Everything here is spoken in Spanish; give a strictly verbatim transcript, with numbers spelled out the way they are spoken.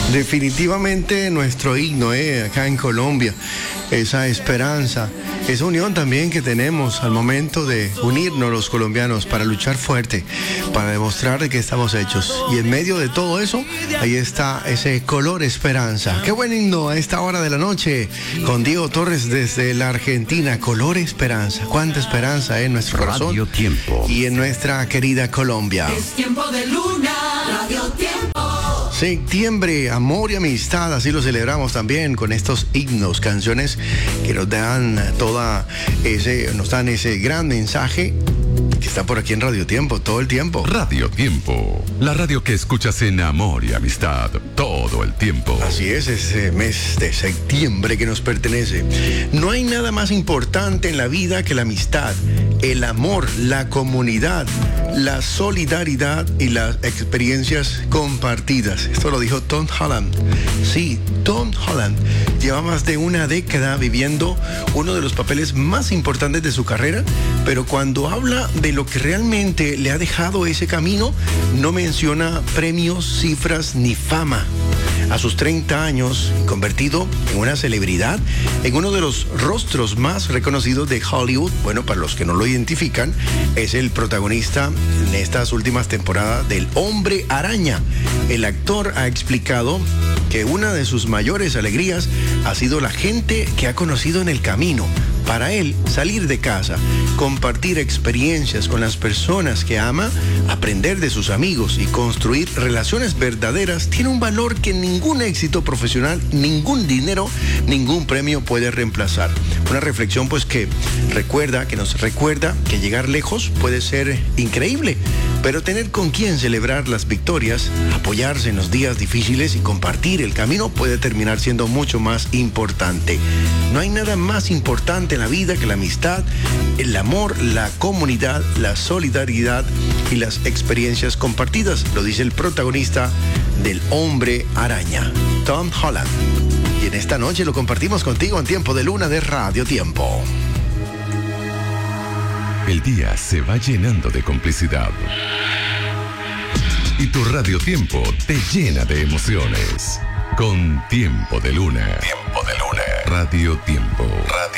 Definitivamente nuestro himno, eh, acá en Colombia, esa esperanza, esa unión también que tenemos al momento de unirnos los colombianos para luchar fuerte, para demostrar de qué estamos hechos. Y en medio de todo eso, ahí está ese color esperanza. Qué buen himno a esta hora de la noche, con Diego Torres desde la Argentina. Color esperanza, cuánta esperanza en nuestro corazón Radio Tiempo y en nuestra querida Colombia. Es tiempo de luna, Radio Tiempo. Septiembre, amor y amistad, así lo celebramos también con estos himnos, canciones que nos dan toda ese, nos dan ese gran mensaje que está por aquí en Radio Tiempo todo el tiempo. Radio Tiempo, la radio que escuchas en amor y amistad todo el tiempo. Así es, ese mes de septiembre que nos pertenece. No hay nada más importante en la vida que la amistad, el amor, la comunidad, la solidaridad y las experiencias compartidas. Esto lo dijo Tom Holland. Sí, Tom Holland lleva más de una década viviendo uno de los papeles más importantes de su carrera, pero cuando habla de lo que realmente le ha dejado ese camino, no menciona premios, cifras ni fama. A sus treinta años, convertido en una celebridad, en uno de los rostros más reconocidos de Hollywood, bueno, para los que no lo identifican, es el protagonista en estas últimas temporadas del Hombre Araña. El actor ha explicado que una de sus mayores alegrías ha sido la gente que ha conocido en el camino. Para él, salir de casa, compartir experiencias con las personas que ama, aprender de sus amigos y construir relaciones verdaderas tiene un valor que ningún éxito profesional, ningún dinero, ningún premio puede reemplazar. Una reflexión pues que recuerda, que nos recuerda que llegar lejos puede ser increíble, pero tener con quién celebrar las victorias, apoyarse en los días difíciles y compartir el camino puede terminar siendo mucho más importante. No hay nada más importante en la vida que la amistad, el amor, la comunidad, la solidaridad y las experiencias compartidas, lo dice el protagonista del Hombre Araña, Tom Holland. Y en esta noche lo compartimos contigo en Tiempo de Luna de Radio Tiempo. El día se va llenando de complicidad y tu Radio Tiempo te llena de emociones. Con Tiempo de Luna. Tiempo de Luna. Radio Tiempo. Radio